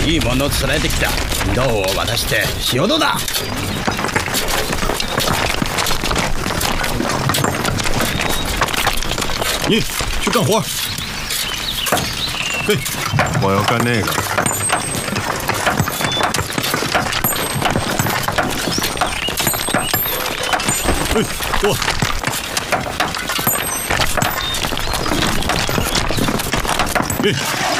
いいものを連れてきた。銅を渡して潮戸だ。 你去干活。嘿，我要干那个。嘿，坐。嘿。